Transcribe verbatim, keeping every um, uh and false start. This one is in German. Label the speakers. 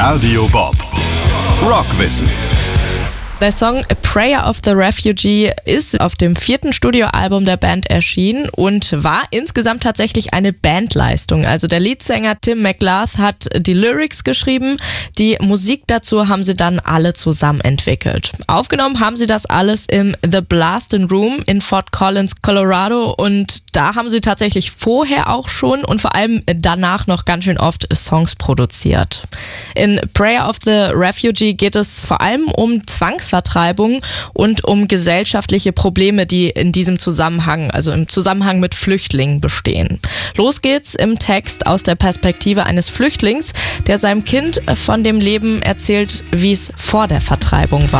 Speaker 1: Radio Bob. Rockwissen.
Speaker 2: Der Song A Prayer of the Refugee ist auf dem vierten Studioalbum der Band erschienen und war insgesamt tatsächlich eine Bandleistung. Also der Leadsänger Tim McGrath hat die Lyrics geschrieben, die Musik dazu haben sie dann alle zusammen entwickelt. Aufgenommen haben sie das alles im The Blastin' Room in Fort Collins, Colorado, und da haben sie tatsächlich vorher auch schon und vor allem danach noch ganz schön oft Songs produziert. In Prayer of the Refugee geht es vor allem um Zwangsvertreibung und um gesellschaftliche Probleme, die in diesem Zusammenhang, also im Zusammenhang mit Flüchtlingen bestehen. Los geht's im Text aus der Perspektive eines Flüchtlings, der seinem Kind von dem Leben erzählt, wie es vor der Vertreibung war.